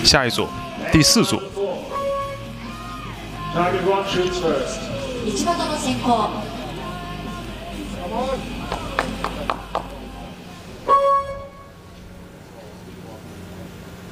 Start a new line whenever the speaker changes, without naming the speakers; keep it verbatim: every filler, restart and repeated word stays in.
下一组，第四组。
Target one shoots first.
内股の先行。